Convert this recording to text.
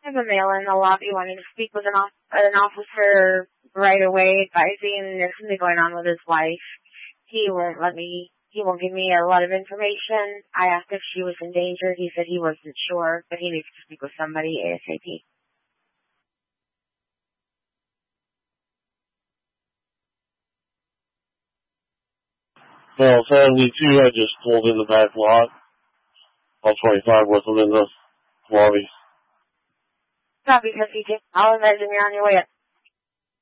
I have a male in the lobby wanting to speak with an officer right away, advising there's something going on with his wife. He won't give me a lot of information. I asked if she was in danger. He said he wasn't sure, but he needs to speak with somebody ASAP. Well, 72, I just pulled in the back lot. All 25 wasn't in the lobby. Copy, 52. I'll imagine you're on your way up.